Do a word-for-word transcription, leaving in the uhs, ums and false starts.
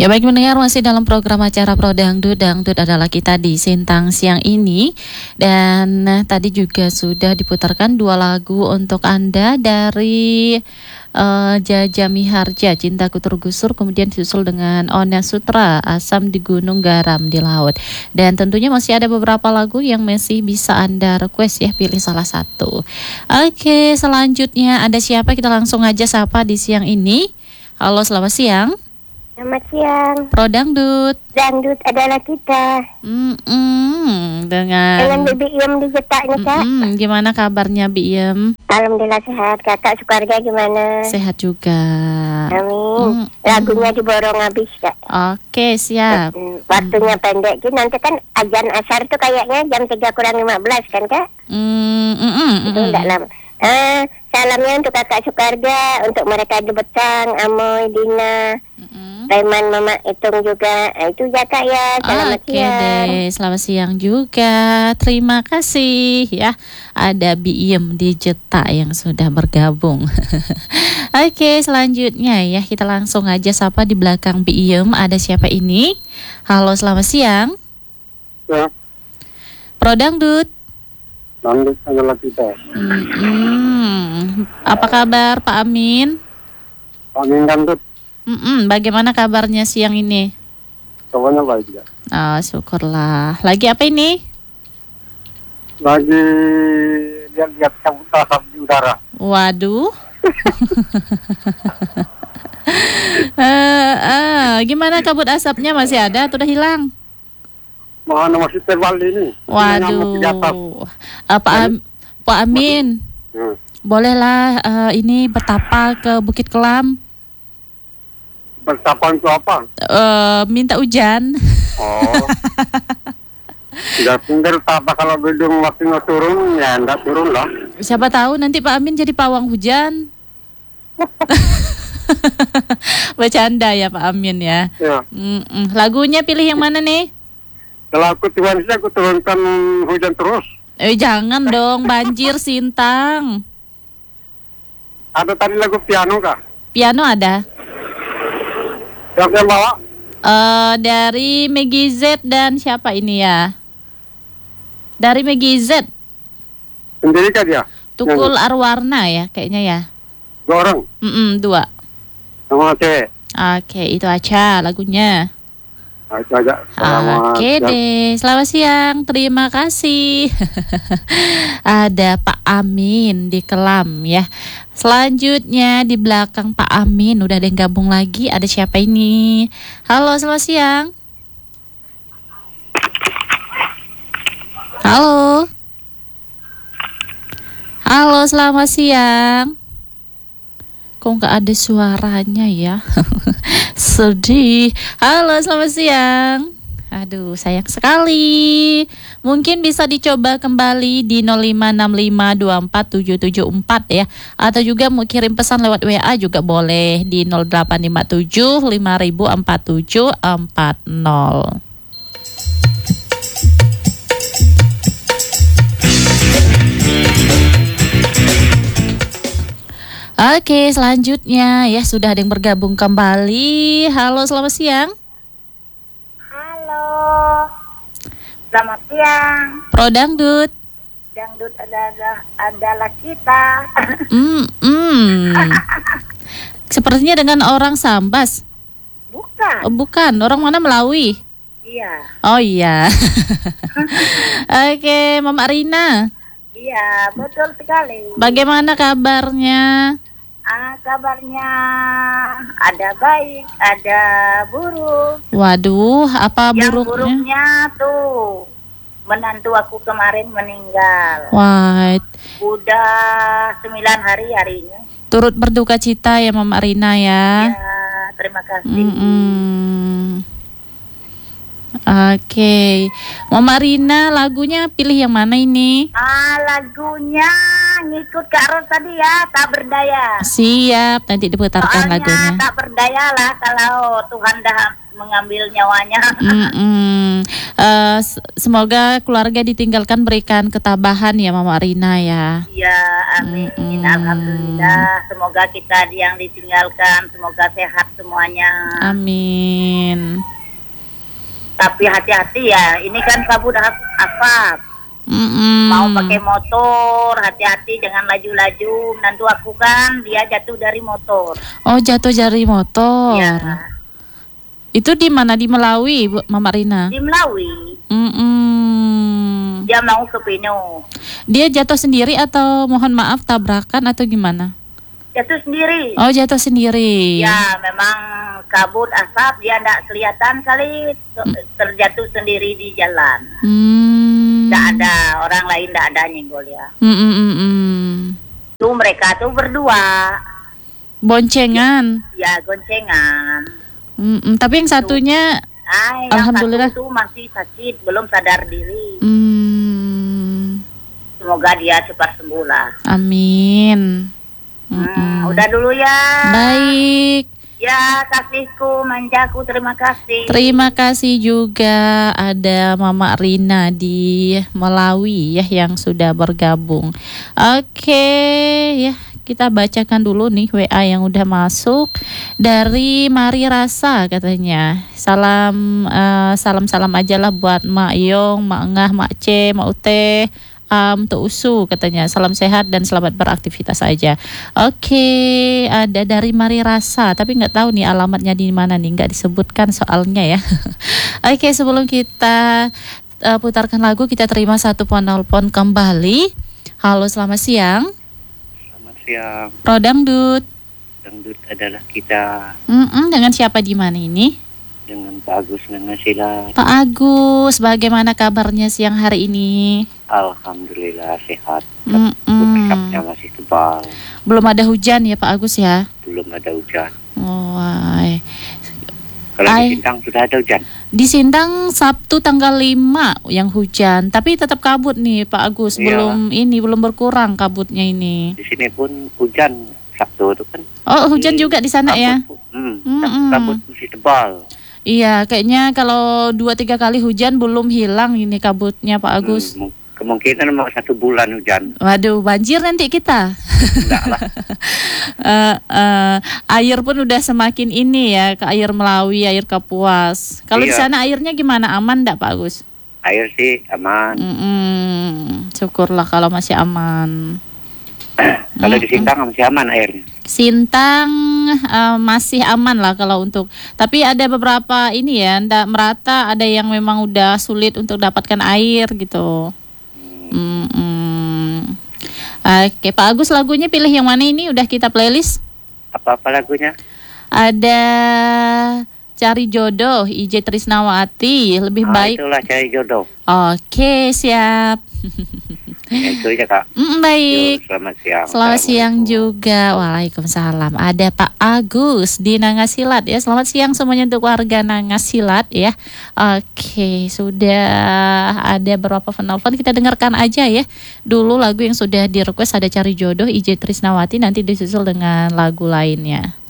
Ya baik mendengar, masih dalam program acara Pro Dangdut. Dangdut adalah kita di Sintang siang ini. Dan nah, tadi juga sudah diputarkan dua lagu untuk Anda dari uh, Jaja Miharja, Cintaku Tergusur, kemudian disusul dengan Ona Sutra, Asam di Gunung Garam di Laut. Dan tentunya masih ada beberapa lagu yang masih bisa Anda request ya, pilih salah satu. Oke, selanjutnya ada siapa? Kita langsung aja sapa di siang ini. Halo, selamat siang. Selamat siang. Pro Dangdut. Dangdut adalah kita. Mm-mm, dengan Dengan Bibi Iem di Jetak nih, Kak. Mm-mm, gimana kabarnya Bi Iem? Alhamdulillah sehat. Kakak Sukarga gimana? Sehat juga. Amin. Mm-mm. Lagunya diborong habis, Kak. Oke, siap. Waktunya pendek. Jadi nanti kan ajan asar tuh kayaknya jam tiga kurang lima belas kan, Kak? Mm-mm, Itu enggak lama. Ah, salamnya untuk Kakak Sukarga, untuk mereka di Betang, Amoy, Dina, mm-mm. Raiman, Mama Itung juga. Nah, itu ya, Kak ya. Selamat Oke siang. deh, selamat siang juga. Terima kasih ya. Ada Bi Iem di Jetak yang sudah bergabung. Oke, selanjutnya ya kita langsung aja sapa di belakang Bi Iem. Ada siapa ini? Halo, selamat siang. Ya, Pro Dangdut. Dangdut adalah kita. Mm-mm. Apa kabar Pak Amin? Amin Dangdut, Mm-mm. Bagaimana kabarnya siang ini? kabarnya baik ya. Oh, syukurlah. Lagi apa ini? Lagi lihat-lihat kabut asap di udara. Waduh. uh, uh, gimana kabut asapnya, masih ada atau udah hilang? Mana masih tebal ini. Waduh. Uh, Pak, Am- Pak Amin, Hmm. bolehlah uh, ini bertapa ke Bukit Kelam, Bertapa untuk apa? uh, minta hujan. Oh. Tidak tinggal tapa kalau gedung waktunya turun, ya enggak turun lah. Siapa tahu nanti Pak Amin jadi pawang hujan. Bercanda ya Pak Amin ya. Ya. Mm-mm. Lagunya pilih yang mana nih? Kalau aku Tuhan sih aku turunkan hujan terus. Eh jangan dong, banjir Sintang. Ada tadi lagu piano kah? Piano ada. Siapa yang bawa? Eh dari Meggy Z dan siapa ini ya? Dari Meggy Z, Sendiri kah dia? Tukul Arwarna ya kayaknya ya. Dua orang? Mm-mm, dua. Sama cewek? Oke, itu aja lagunya. Nah, itu aja. Selamat Oke siang. deh, selamat siang, terima kasih. Ada Pak Amin di Kelam ya. Selanjutnya di belakang Pak Amin udah ada yang gabung lagi. Ada siapa ini? Halo, selamat siang. Halo. Halo, selamat siang. Kok nggak ada suaranya ya? Sedih. Halo, selamat siang. Aduh, sayang sekali. Mungkin bisa dicoba kembali di nol lima enam lima dua empat tujuh tujuh empat ya. Atau juga mau kirim pesan lewat W A juga boleh di nol delapan lima tujuh lima nol nol empat tujuh empat nol. Oke, selanjutnya ya sudah ada yang bergabung kembali. Halo, selamat siang. Halo. Selamat siang. Pro Dangdut. Dangdut adalah adalah kita. Hmm, hmm. Sepertinya dengan orang Sambas. Bukan. Oh, bukan, orang mana, Melawi? Iya. Oh iya. Oke, Mama Rina. Iya, betul sekali. Bagaimana kabarnya? Ah, kabarnya ada baik, ada buruk. Waduh, apa Yang buruknya? buruknya tuh menantu aku kemarin meninggal. Wah, Udah sembilan hari hari ini. turut berduka cita ya Mama Rina ya. Ya, terima kasih. Mm-mm. Oke, Mama Rina, lagunya pilih yang mana ini? Ah, lagunya ngikut Kak Ros tadi ya, tak berdaya. Siap, nanti diputarkan Soalnya lagunya. tak berdaya lah kalau Tuhan dah mengambil nyawanya. Mm-mm. Eh, s- semoga keluarga ditinggalkan berikan ketabahan ya Mama Rina ya. Ya, amin. Mm-mm. Alhamdulillah. Semoga kita yang ditinggalkan, semoga sehat semuanya. Amin. Tapi hati-hati ya, ini kan kabut as- asap. Mm-mm. Mau pakai motor, hati-hati jangan laju-laju. Nanti aku kan dia jatuh dari motor. Oh, jatuh dari motor. Ya, Itu di mana? Di Melawi, Bu Mama Rina? di Melawi. Mm-mm. Dia mau ke Pino. Dia jatuh sendiri atau mohon maaf tabrakan atau gimana? Jatuh sendiri. Oh, jatuh sendiri. Ya, memang kabut asap dia tidak kelihatan kali ter- terjatuh sendiri di jalan. Hmm. Tidak ada orang lain, tidak ada nyenggol ya. Mm-mm-mm. Tuh mereka tuh berdua, Boncengan. ya goncengan. Mm-mm. Tapi yang satunya, Ah, yang Alhamdulillah. satu tuh masih sakit, belum sadar diri. hmm, Semoga dia cepat sembuh lah. amin. Hmm, Mm-mm. udah dulu ya. Baik. Ya, kasihku, manjaku, terima kasih. Terima kasih juga ada Mama Rina di Melawi ya yang sudah bergabung. Oke ya, kita bacakan dulu nih W A yang udah masuk dari Mari Rasa katanya. Salam eh, salam-salam aja lah buat Mak Yong, Mak Ngah, Mak C, Mak Ute. Um, untuk Usu katanya salam sehat dan selamat beraktivitas aja. Oke, ada dari Mari Rasa, tapi nggak tahu nih alamatnya di mana nih, nggak disebutkan soalnya ya. Oke, sebelum kita uh, putarkan lagu, kita terima satu penelpon kembali. Halo, selamat siang. Selamat siang. Rodangdut. Dangdut adalah kita Mm-mm, dengan siapa di mana ini? dengan Pak Agus Nangasila. Pak Agus, bagaimana kabarnya siang hari ini? Alhamdulillah sehat. Mm-mm. Asapnya masih tebal. Belum ada hujan ya Pak Agus ya? Belum ada hujan. Oh, ay. Kalau Ay. di Sintang sudah ada hujan. Di Sintang Sabtu tanggal lima yang hujan, tapi tetap kabut nih Pak Agus. Iya. Belum ini belum berkurang kabutnya ini. Di sini pun hujan Sabtu itu kan. Oh, hujan juga di sana ya? Kabut, hmm, Mm-mm. kabut masih tebal. Iya, kayaknya kalau dua tiga kali hujan belum hilang ini kabutnya Pak Agus. Hmm, kemungkinan mau satu bulan hujan. Waduh, banjir nanti kita. Enggak lah. Eh, eh, air pun udah semakin ini ya, ke air Melawi, air Kapuas. Kalau di Iya. sana airnya gimana? Aman enggak Pak Agus? Air sih aman. Mm-mm, syukurlah kalau masih aman. Kalau di Sintang masih aman airnya. Sintang eh, masih aman lah kalau untuk, tapi ada beberapa ini ya, ndak merata, ada yang memang udah sulit untuk dapatkan air gitu. Mm-mm. Oke Pak Agus, lagunya pilih yang mana ini? Udah kita playlist. Apa-apa lagunya? Ada Cari Jodoh, I J Trisnawati, lebih Ah, baik. itulah cari jodoh. Oke, siap. Ya, itu aja Kak. Mm, baik. Yuk, selamat siang. Selamat siang Assalamualaikum. juga. Waalaikumsalam. Ada Pak Agus di Nangasilat ya. Selamat siang semuanya untuk warga Nangasilat ya. Oke, sudah ada beberapa penelpon, kita dengarkan aja ya. Dulu lagu yang sudah di request ada Cari Jodoh I J Trisnawati, nanti disusul dengan lagu lainnya.